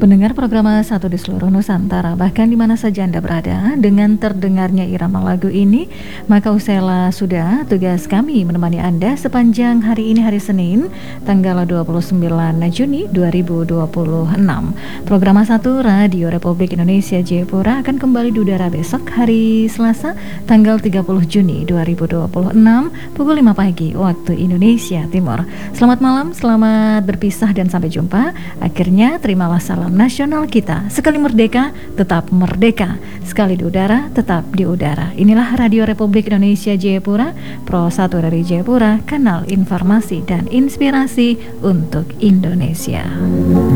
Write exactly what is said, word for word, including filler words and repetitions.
Pendengar program satu di seluruh Nusantara, bahkan di mana saja Anda berada, dengan terdengarnya irama lagu ini, maka usailah sudah tugas kami menemani Anda sepanjang hari ini, hari Senin, tanggal dua puluh sembilan Juni dua ribu dua puluh enam. Program satu Radio Republik Indonesia Jayapura akan kembali di udara besok hari Selasa, tanggal tiga puluh Juni dua ribu dua puluh enam, pukul lima pagi waktu Indonesia Timur. Selamat malam, selamat berpisah dan sampai jumpa. Akhirnya terimalah salam nasional kita. Sekali merdeka, tetap merdeka. Sekali di udara, tetap di udara. Inilah Radio Republik Indonesia Jayapura, Pro satu dari Jayapura, kanal informasi dan inspirasi untuk Indonesia.